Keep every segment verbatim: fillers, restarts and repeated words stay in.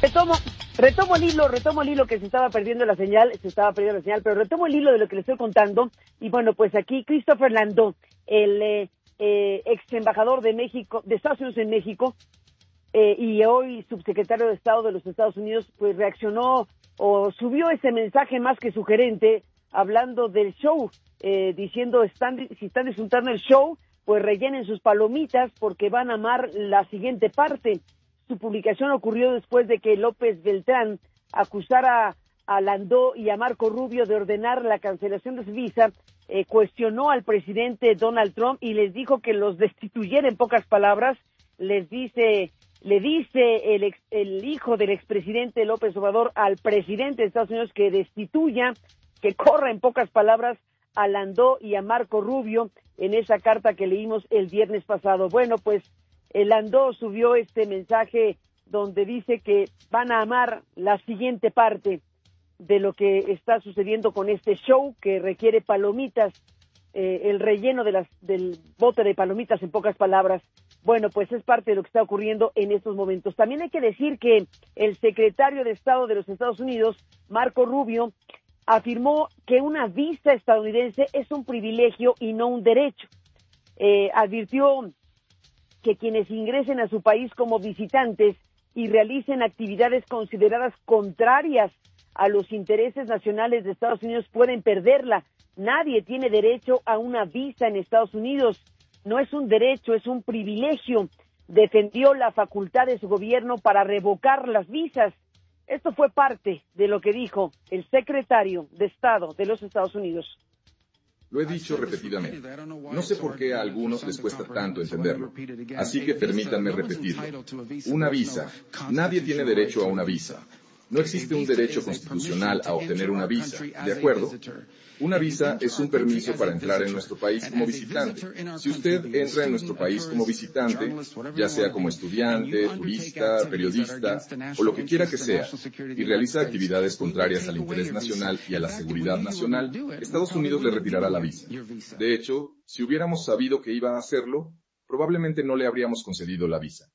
Retomo, retomo el hilo, retomo el hilo que se estaba perdiendo la señal, se estaba perdiendo la señal, pero retomo el hilo de lo que le estoy contando. Y bueno, pues aquí Christopher Landó, el eh, eh, ex embajador de México, de Estados Unidos en México, eh, y hoy subsecretario de Estado de los Estados Unidos, pues reaccionó o subió ese mensaje más que sugerente, hablando del show, eh, diciendo, están, si están disfrutando el show, pues rellenen sus palomitas porque van a amar la siguiente parte. Su publicación ocurrió después de que López Beltrán acusara a Landó y a Marco Rubio de ordenar la cancelación de su visa, eh, cuestionó al presidente Donald Trump y les dijo que los destituyera, en pocas palabras. Les dice, le dice el, ex, el hijo del expresidente López Obrador al presidente de Estados Unidos que destituya, que corra, en pocas palabras, a Landó y a Marco Rubio en esa carta que leímos el viernes pasado. Bueno, pues el Landó subió este mensaje donde dice que van a amar la siguiente parte de lo que está sucediendo con este show que requiere palomitas, eh, el relleno de las, del bote de palomitas, en pocas palabras. Bueno, pues es parte de lo que está ocurriendo en estos momentos. También hay que decir que el secretario de Estado de los Estados Unidos, Marco Rubio, afirmó que una visa estadounidense es un privilegio y no un derecho. Eh, advirtió que quienes ingresen a su país como visitantes y realicen actividades consideradas contrarias a los intereses nacionales de Estados Unidos pueden perderla. Nadie tiene derecho a una visa en Estados Unidos. No es un derecho, es un privilegio. Defendió la facultad de su gobierno para revocar las visas. Esto fue parte de lo que dijo el secretario de Estado de los Estados Unidos. Lo he dicho repetidamente. No sé por qué a algunos les cuesta tanto entenderlo. Así que permítanme repetirlo. Una visa. Nadie tiene derecho a una visa. No existe un derecho constitucional a obtener una visa, ¿de acuerdo? Una visa es un permiso para entrar en nuestro país como visitante. Si usted entra en nuestro país como visitante, ya sea como estudiante, turista, periodista o lo que quiera que sea, y realiza actividades contrarias al interés nacional y a la seguridad nacional, Estados Unidos le retirará la visa. De hecho, si hubiéramos sabido que iba a hacerlo, probablemente no le habríamos concedido la visa.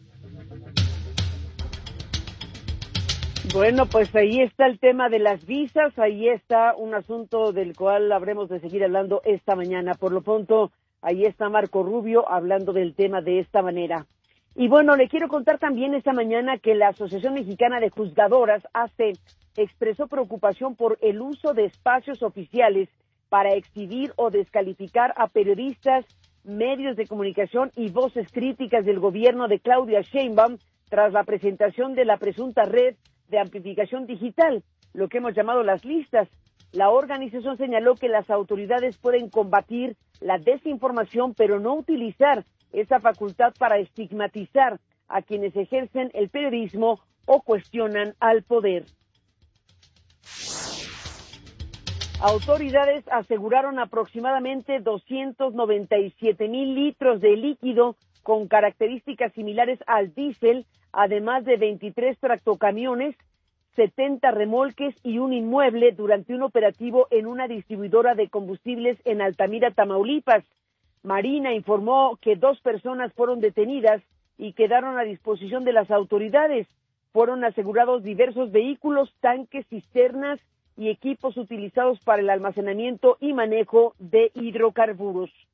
Bueno, pues ahí está el tema de las visas, ahí está un asunto del cual habremos de seguir hablando esta mañana. Por lo pronto, ahí está Marco Rubio hablando del tema de esta manera. Y bueno, le quiero contar también esta mañana que la Asociación Mexicana de Juzgadoras, A C E, expresó preocupación por el uso de espacios oficiales para exhibir o descalificar a periodistas, medios de comunicación y voces críticas del gobierno de Claudia Sheinbaum tras la presentación de la presunta red de amplificación digital, lo que hemos llamado las listas. La organización señaló que las autoridades pueden combatir la desinformación, pero no utilizar esa facultad para estigmatizar a quienes ejercen el periodismo o cuestionan al poder. Autoridades aseguraron aproximadamente doscientos noventa y siete mil litros de líquido con características similares al diésel, además de veintitrés tractocamiones, setenta remolques y un inmueble durante un operativo en una distribuidora de combustibles en Altamira, Tamaulipas. Marina informó que dos personas fueron detenidas y quedaron a disposición de las autoridades. Fueron asegurados diversos vehículos, tanques, cisternas y equipos utilizados para el almacenamiento y manejo de hidrocarburos.